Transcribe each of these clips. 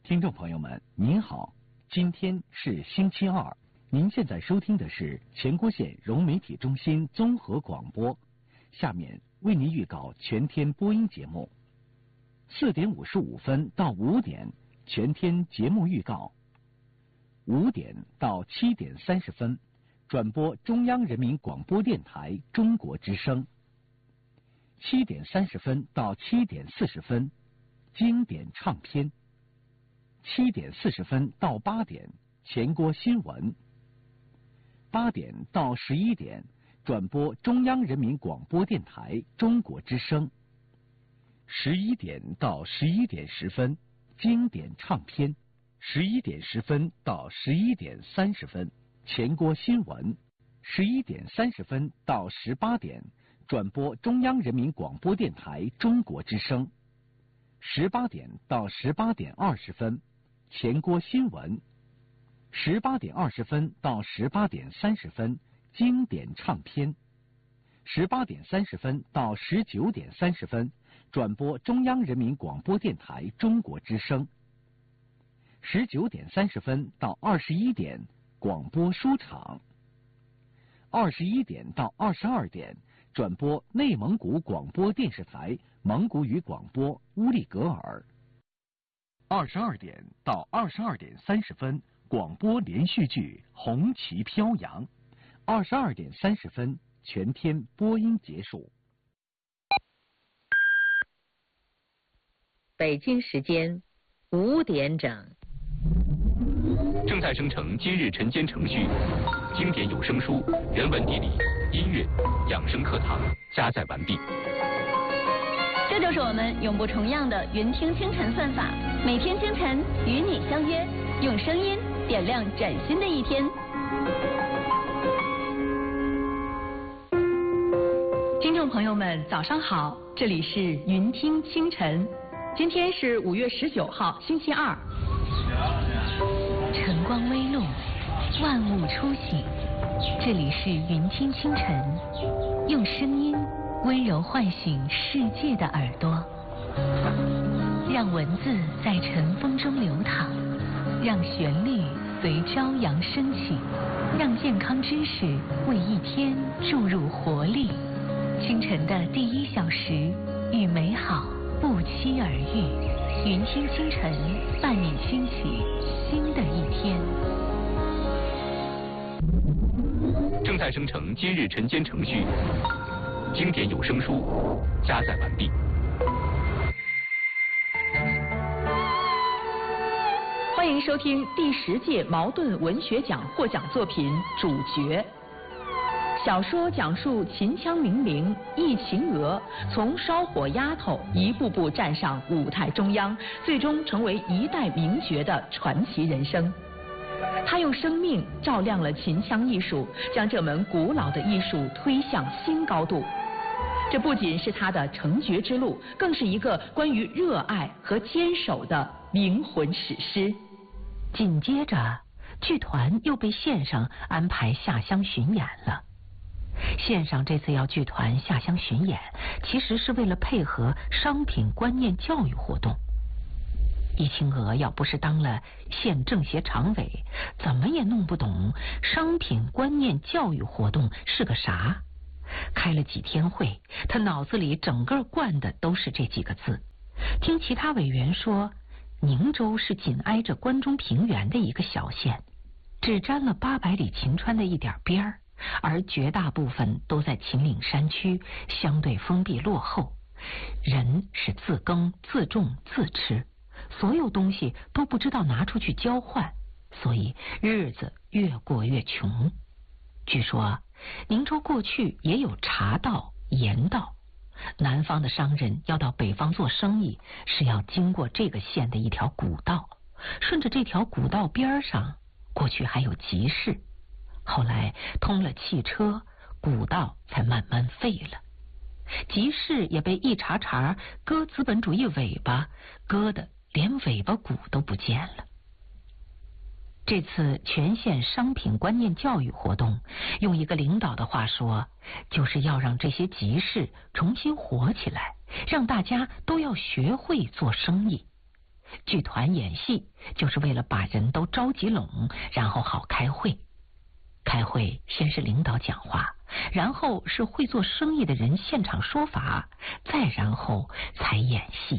听众朋友们，您好，今天是星期二，您现在收听的是全国县融媒体中心综合广播。下面为您预告全天播音节目：4点55分到5点全天节目预告；5点到7点30分转播中央人民广播电台中国之声；7点30分到7点40分经典唱片；7点40分到8点全国新闻；8点到11点转播中央人民广播电台中国之声；11点到11点10分经典唱片；11点10分到11点30分全国新闻；11点30分到18点转播中央人民广播电台中国之声；18点到18点20分全国新闻；18点20分到18点30分经典唱片；18点30分到19点30分转播中央人民广播电台中国之声；19点30分到21点广播书场；21点到22点转播内蒙古广播电视台蒙古语广播乌力格尔；22点到22点30分广播连续剧《红旗飘扬》；22点30分全天播音结束。 北京时间5点整。 正在生成今日晨间程序，经典有声书、人文地理、音乐、养生课堂加载完毕。 这就是我们永不重样的云听清晨算法，每天清晨与你相约，用声音点亮崭新的一天。听众朋友们，早上好，这里是云听清晨，今天是5月19号，星期二。 晨光微露，万物初醒，这里是云听清晨，用声音温柔唤醒世界的耳朵，让文字在晨风中流淌，让旋律随朝阳升起，让健康知识为一天注入活力。清晨的第1小时，与美好不期而遇。云听清晨，伴你兴起新的一天。 正在生成今日晨间程序，经典有声书加载完毕。 欢迎收听第10届茅盾文学奖获奖作品《主角》。小说讲述秦腔名伶忆秦娥从烧火丫头一步步站上舞台中央，最终成为一代名角的传奇人生。他用生命照亮了秦腔艺术，将这门古老的艺术推向新高度。这不仅是他的成角之路，更是一个关于热爱和坚守的灵魂史诗。 紧接着，剧团又被县上安排下乡巡演了。县上这次要剧团下乡巡演，其实是为了配合商品观念教育活动。忆秦娥要不是当了县政协常委，怎么也弄不懂商品观念教育活动是个啥。开了几天会，他脑子里整个灌的都是这几个字。听其他委员说，宁州是紧挨着关中平原的一个小县，只沾了800里秦川的一点边儿，而绝大部分都在秦岭山区，相对封闭落后，人是自耕自种自吃，所有东西都不知道拿出去交换，所以日子越过越穷。据说宁州过去也有茶道、盐道，南方的商人要到北方做生意，是要经过这个县的一条古道，顺着这条古道边上，过去还有集市。后来通了汽车，古道才慢慢废了，集市也被一茬茬割资本主义尾巴，割的连尾巴骨都不见了。这次全县商品观念教育活动，用一个领导的话说，就是要让这些集市重新活起来，让大家都要学会做生意。 剧团演戏就是为了把人都召集拢，然后好开会。开会先是领导讲话，然后是会做生意的人现场说法，再然后才演戏。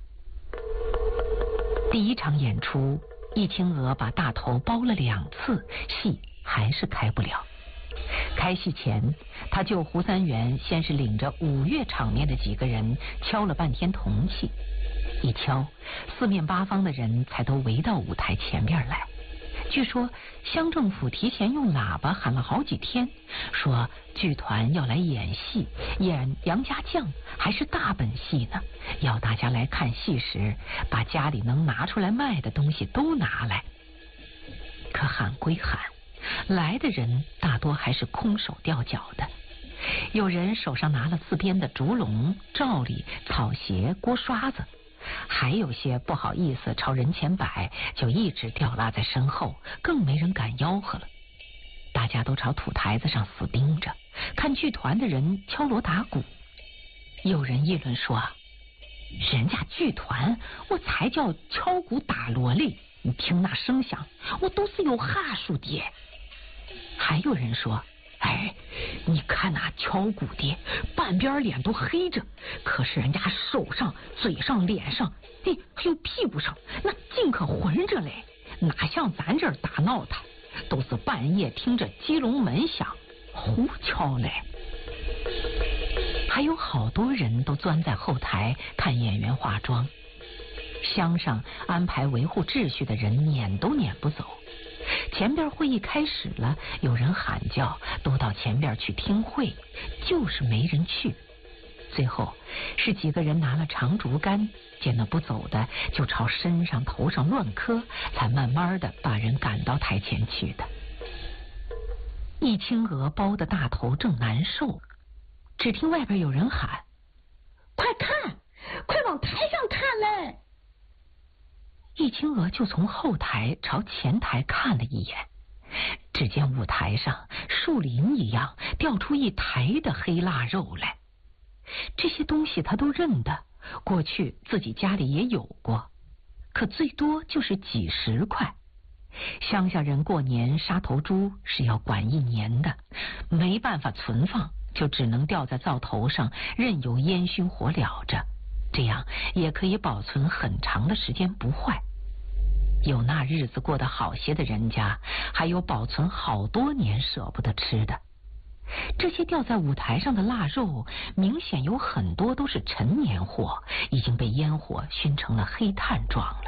第一场演出，易清娥把大头包了2次，戏还是开不了。开戏前，他救胡三元先是领着5乐场面的几个人敲了半天铜器，一敲，四面八方的人才都围到舞台前边来。据说乡政府提前用喇叭喊了好几天，说剧团要来演戏，演杨家将还是大本戏呢，要大家来看戏时把家里能拿出来卖的东西都拿来。可喊归喊，来的人大多还是空手掉脚的，有人手上拿了4边的竹笼、罩笠、草鞋、锅刷子，还有些不好意思朝人前摆，就一直吊拉在身后，更没人敢吆喝了。大家都朝土台子上死盯着，看剧团的人敲锣打鼓。有人议论说，人家剧团我才叫敲鼓打锣哩，你听那声响，我都是有哈数的。还有人说，哎，你看那敲鼓的半边脸都黑着，可是人家手上、嘴上、脸上，哎，还有屁股上，那尽可浑着嘞，哪像咱这儿打闹腾，都是半夜听着鸡笼门响，胡敲嘞。还有好多人都钻在后台看演员化妆，乡上安排维护秩序的人撵都撵不走。前边会议开始了，有人喊叫，都到前边去听会，就是没人去。最后是几个人拿了长竹竿，见那不走的就朝身上头上乱磕，才慢慢的把人赶到台前去的。易清娥包的大头正难受，只听外边有人喊，快看，快往台上看嘞！易清娥就从后台朝前台看了一眼，只见舞台上树林一样掉出一台的黑腊肉来。这些东西他都认得，过去自己家里也有过，可最多就是几10块。乡下人过年杀头猪是要管1年的，没办法存放，就只能吊在灶头上，任由烟熏火燎着，这样也可以保存很长的时间不坏。有那日子过得好些的人家，还有保存好多年舍不得吃的。这些吊在舞台上的腊肉，明显有很多都是陈年货，已经被烟火熏成了黑炭状了。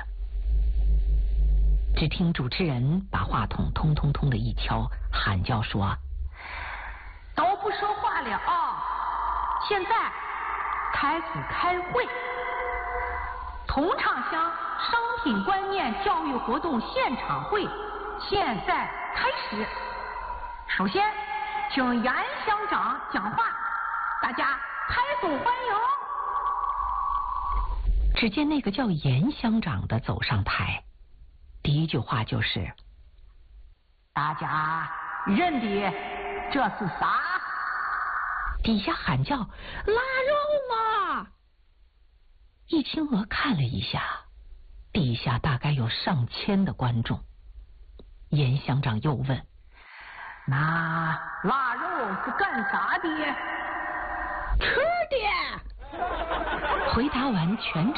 只听主持人把话筒通通通的一敲，喊叫说，都不说话了啊！现在开始开会。同畅乡商品观念教育活动现场会现在开始。首先请严乡长讲话，大家拍手欢迎。只见那个叫严乡长的走上台，第一句话就是，大家认的这是啥？底下喊叫，腊肉嘛。易清娥看了一下，地下大概有上千的观众。严乡长又问，那腊肉是干啥的？吃的。回答完，全